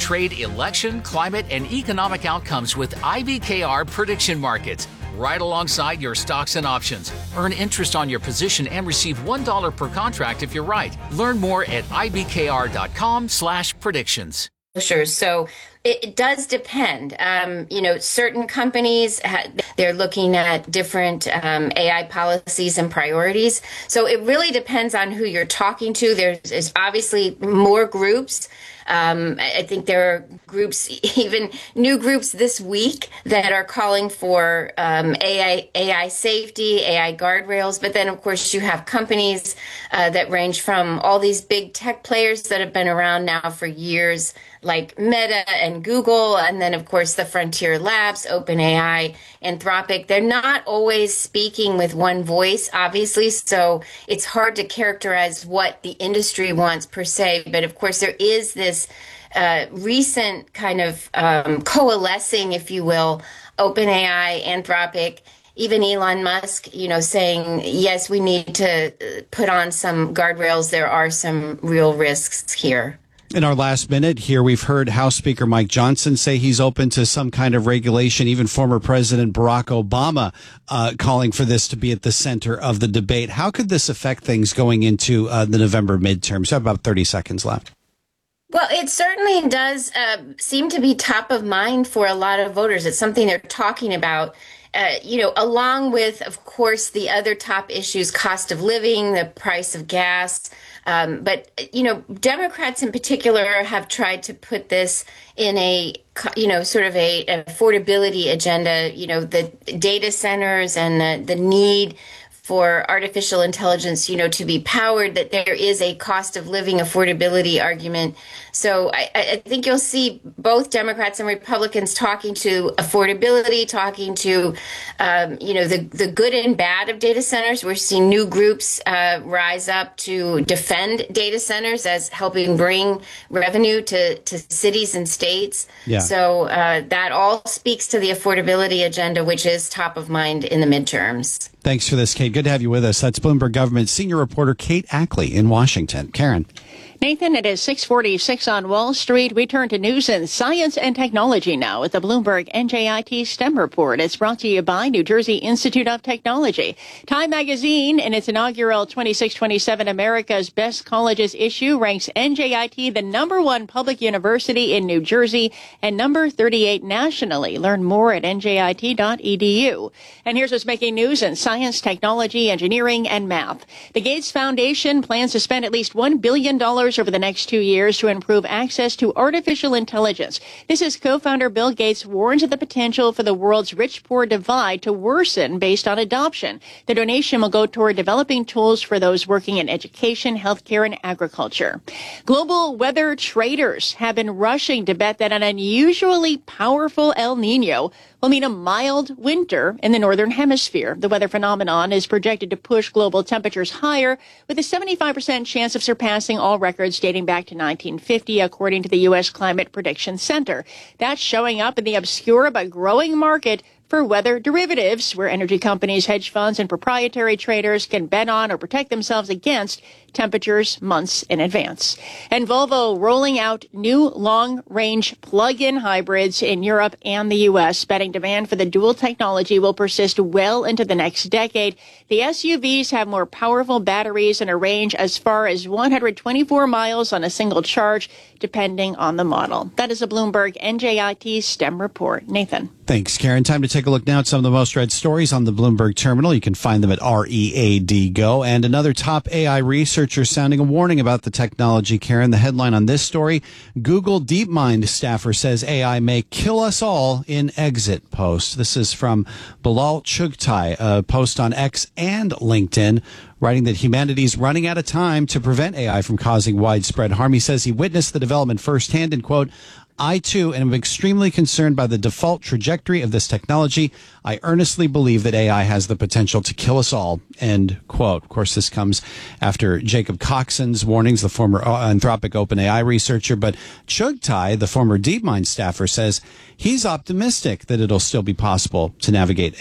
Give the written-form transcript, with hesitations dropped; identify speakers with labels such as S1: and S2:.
S1: trade, election, climate, and economic outcomes with IBKR prediction markets. Right alongside your stocks and options. Earn interest on your position and receive $1 per contract if you're right. Learn more at ibkr.com/predictions.
S2: Sure. So it does depend. Certain companies, they're looking at different AI policies and priorities. So it really depends on who you're talking to. There's obviously more groups. I think there are groups, even new groups this week, that are calling for AI safety, AI guardrails. But then, of course, you have companies that range from all these big tech players that have been around now for years, like Meta and Google, and then, of course, the frontier labs, OpenAI, Anthropic. They're not always speaking with one voice, obviously, so it's hard to characterize what the industry wants per se. But, of course, there is this recent kind of coalescing, if you will, OpenAI, Anthropic, even Elon Musk, saying, yes, we need to put on some guardrails. There are some real risks here.
S3: In our last minute here, we've heard House Speaker Mike Johnson say he's open to some kind of regulation, even former President Barack Obama calling for this to be at the center of the debate. How could this affect things going into the November midterms? We have about 30 seconds left.
S2: Well, it certainly does seem to be top of mind for a lot of voters. It's something they're talking about. Along with, of course, the other top issues, cost of living, the price of gas. But Democrats in particular have tried to put this in a, sort of a affordability agenda, the data centers and the need for artificial intelligence, to be powered, that there is a cost of living affordability argument. So I think you'll see both Democrats and Republicans talking to affordability, talking to, the good and bad of data centers. We're seeing new groups rise up to defend data centers as helping bring revenue to cities and states.
S3: Yeah.
S2: So that all speaks to the affordability agenda, which is top of mind in the midterms.
S3: Thanks for this, Kate. Good to have you with us. That's Bloomberg Government Senior Reporter Kate Ackley in Washington. Karen.
S4: Nathan, it is 6:46 on Wall Street. We turn to news and science and technology now with the Bloomberg NJIT STEM report. It's brought to you by New Jersey Institute of Technology. Time magazine, in its inaugural 26-27 America's Best Colleges issue, ranks NJIT the #1 public university in New Jersey and number 38 nationally. Learn more at njit.edu. And here's what's making news in science, technology, engineering, and math. The Gates Foundation plans to spend at least $1 billion over the next 2 years to improve access to artificial intelligence. This is co-founder Bill Gates warns of the potential for the world's rich-poor divide to worsen based on adoption. The donation will go toward developing tools for those working in education, healthcare, and agriculture. Global weather traders have been rushing to bet that an unusually powerful El Nino will mean a mild winter in the northern hemisphere. The weather phenomenon is projected to push global temperatures higher, with a 75% chance of surpassing all records dating back to 1950, according to the U.S. Climate Prediction Center. That's showing up in the obscure but growing market for weather derivatives, where energy companies, hedge funds, and proprietary traders can bet on or protect themselves against temperatures months in advance. And Volvo rolling out new long-range plug-in hybrids in Europe and the U.S. Betting demand for the dual technology will persist well into the next decade. The SUVs have more powerful batteries and a range as far as 124 miles on a single charge, depending on the model. That is a Bloomberg NJIT STEM report. Nathan.
S3: Thanks, Karen. Time to take a look now at some of the most read stories on the Bloomberg terminal. You can find them at READ Go. And another top AI researcher sounding a warning about the technology, Karen. The headline on this story, Google DeepMind staffer says AI may kill us all in exit post. This is from Bilal Chugtai, a post on X and LinkedIn, writing that humanity is running out of time to prevent AI from causing widespread harm. He says he witnessed the development firsthand and, quote, I, too, am extremely concerned by the default trajectory of this technology. I earnestly believe that AI has the potential to kill us all, end quote. Of course, this comes after Jacob Coxon's warnings, the former Anthropic OpenAI researcher. But Chugtai, the former DeepMind staffer, says he's optimistic that it'll still be possible to navigate